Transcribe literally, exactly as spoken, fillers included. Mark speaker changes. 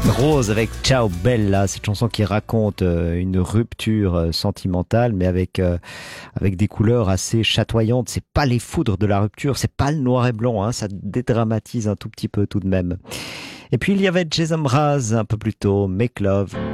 Speaker 1: Rose avec Ciao Bella, cette chanson qui raconte euh, une rupture euh, sentimentale, mais avec euh, avec des couleurs assez chatoyantes. C'est pas les foudres de la rupture, c'est pas le noir et blanc, hein, ça dédramatise un tout petit peu tout de même. Et puis il y avait Jason Mraz un peu plus tôt, Make Love.